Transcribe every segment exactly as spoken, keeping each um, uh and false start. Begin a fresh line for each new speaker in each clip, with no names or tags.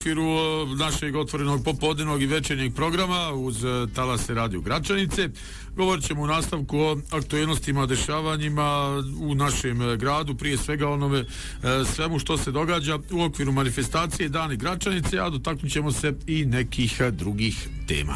U okviru našeg otvorenog popodnevnog i večernjeg programa uz talase Radio Gračanice govorit ćemo u nastavku o aktuelnostima, dešavanjima u našem gradu, prije svega onome svemu što se događa u okviru manifestacije Dani Gračanice, a dotaknut ćemo se i nekih drugih tema.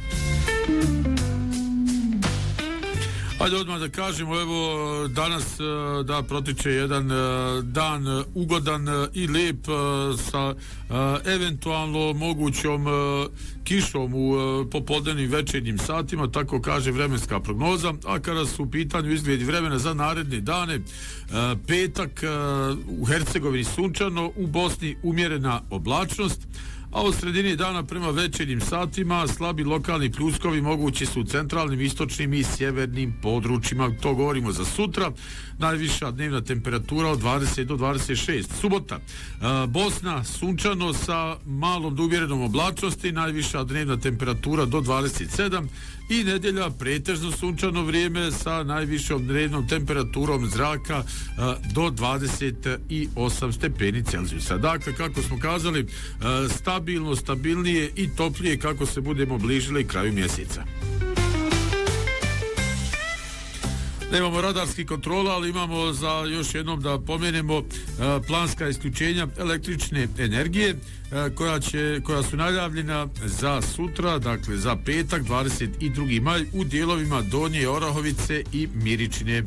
Ajde odmah da kažemo, evo danas da protiče jedan dan ugodan i lijep sa eventualno mogućom kišom u popodnevnim večernjim satima, tako kaže vremenska prognoza, a kada su u pitanju izgledi vremena za naredne dane, petak u Hercegovini sunčano, u Bosni umjerena oblačnost, a od sredine dana prema večernjim satima slabi lokalni pljuskovi mogući su u centralnim, istočnim i sjevernim područjima. To govorimo za sutra. Najviša dnevna temperatura od dvadeset do dvadeset šest. Subota, Bosna sunčano sa malom do umjerenom oblačnosti, najviša dnevna temperatura do dvadeset sedam, i nedjelja pretežno sunčano vrijeme sa najvišom dnevnom temperaturom zraka do dvadeset osam stepeni Celzijusa. Dakle, kako smo kazali, stabilno, stabilnije i toplije kako se budemo bližili kraju mjeseca. Nemamo radarskih kontrola, ali imamo za još jednom da pomenemo planska isključenja električne energije koja, će, koja su najavljena za sutra, dakle za petak dvadeset drugi maj u dijelovima Donje Orahovice i Miričine.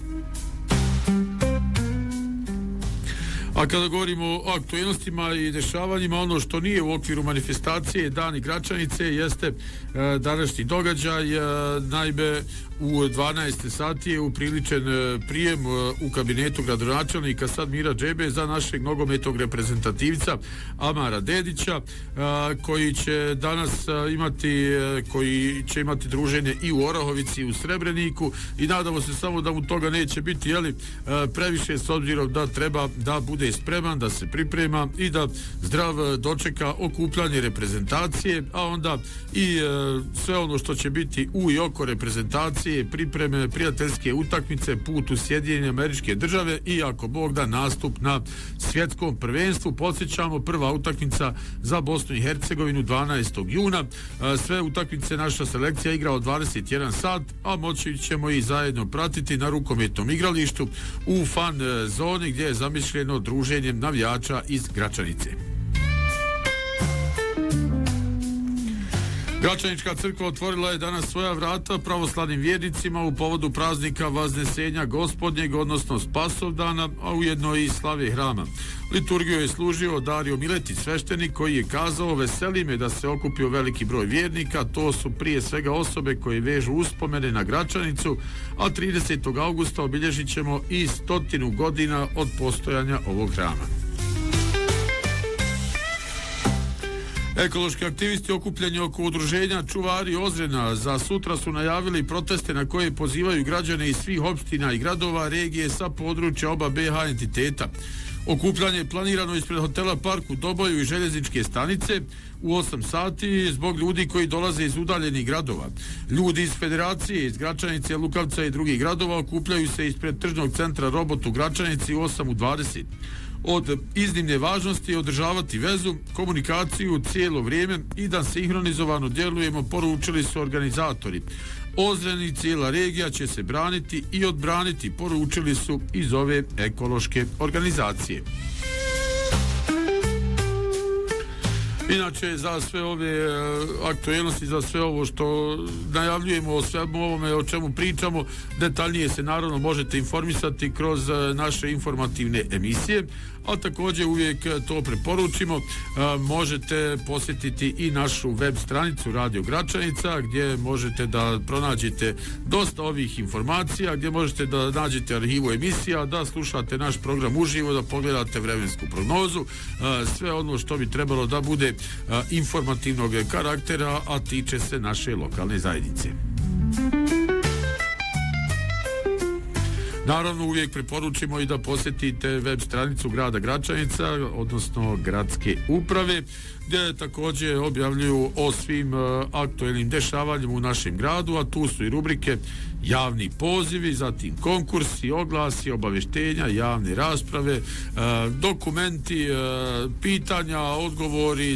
A kada govorimo o aktuelnostima i dešavanjima, ono što nije u okviru manifestacije Dani Gračanice jeste e, današnji događaj. E, naime, u dvanaest sati je upriličen prijem u kabinetu gradonačelnika Sadmira Džebe za našeg nogometnog reprezentativca Amara Dedića, koji će danas imati koji će imati druženje i u Orahovici i u Srebreniku, i nadamo se samo da mu toga neće biti jeli, previše, s obzirom da treba da bude spreman, da se priprema i da zdrav dočeka okupljanje reprezentacije, a onda i sve ono što će biti u i oko reprezentacije, pripreme, prijateljske utakmice, put u Sjedinjene Američke Države i ako Bog da nastup na svjetskom prvenstvu. Podsjećamo, prva utakmica za Bosnu i Hercegovinu dvanaestog juna. Sve utakmice naša selekcija igra od dvadeset jedan sat, a moći ćemo i zajedno pratiti na rukometnom igralištu u fan zoni gdje je zamišljeno druženje navijača iz Gračanice. Gračanička crkva otvorila je danas svoja vrata pravoslavnim vjernicima u povodu praznika Vaznesenja Gospodnjeg, odnosno Spasovdana, a ujedno i slave hrama. Liturgiju je služio Dario Miletić, sveštenik, koji je kazao: veseli me da se okupio veliki broj vjernika, to su prije svega osobe koje vežu uspomene na Gračanicu, a tridesetog augusta obilježit ćemo i stotinu godina od postojanja ovog hrama. Ekološki aktivisti okupljeni oko udruženja Čuvari Ozrena za sutra su najavili proteste na koje pozivaju građane iz svih opština i gradova regije sa područja oba be ha entiteta. Okupljanje je planirano ispred hotela Park u Doboju i željezničke stanice u osam sati zbog ljudi koji dolaze iz udaljenih gradova. Ljudi iz Federacije, iz Gračanice, Lukavca i drugih gradova okupljaju se ispred tržnog centra Robot u Gračanici u osam u dvadeset. Od iznimne važnosti je održavati vezu, komunikaciju cijelo vrijeme i da sinhronizovano djelujemo, poručili su organizatori. Ozren i cijela regija će se braniti i odbraniti, poručili su iz ove ekološke organizacije. Inače, za sve ove aktuelnosti, za sve ovo što najavljujemo, o svemu ovome o čemu pričamo, detaljnije se naravno možete informisati kroz naše informativne emisije, a također uvijek to preporučimo, možete posjetiti i našu web stranicu Radio Gračanica, gdje možete da pronađete dosta ovih informacija, gdje možete da nađete arhivu emisija, da slušate naš program uživo, da pogledate vremensku prognozu, sve ono što bi trebalo da bude informativnog karaktera, a tiče se naše lokalne zajednice. Naravno, uvijek preporučimo i da posjetite web stranicu grada Gračanica, odnosno gradske uprave, gdje također objavljuju o svim uh, aktuelnim dešavanjima u našem gradu, a tu su i rubrike javni pozivi, zatim konkursi, oglasi, obavještenja, javne rasprave, uh, dokumenti, uh, pitanja, odgovori,